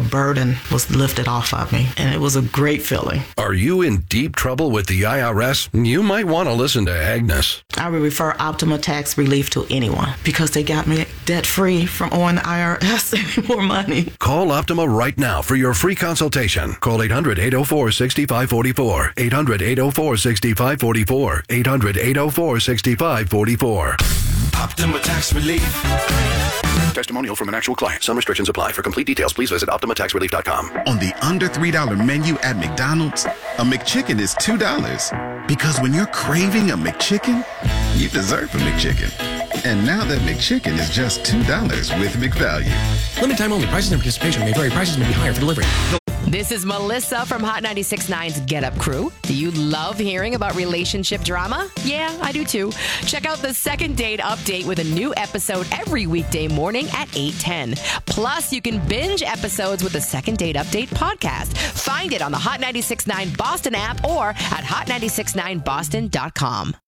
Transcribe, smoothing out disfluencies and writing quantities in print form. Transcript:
burden was lifted off of me, and it was a great feeling. Are you in deep trouble with the IRS? You might want to listen to Agnes. I would refer Optima Tax Relief to anyone because they got me debt-free from owing the IRS any more money. Call Optima right now for your free consultation. Call 800-804-6544. 800-804-6544. 800-804-6544. Optima Tax Relief. Testimonial from an actual client. Some restrictions apply. For complete details, please visit OptimaTaxRelief.com. On the under $3 menu at McDonald's, a McChicken is $2. Because when you're craving a McChicken, you deserve a McChicken. And now that McChicken is just $2 with McValue. Limited time only. Prices and participation may vary. Prices may be higher for delivery. This is Melissa from Hot 96.9's Get Up Crew. Do you love hearing about relationship drama? Yeah, I do too. Check out the Second Date Update with a new episode every weekday morning at 8:10. Plus, you can binge episodes with the Second Date Update podcast. Find it on the Hot 96.9 Boston app or at hot969boston.com.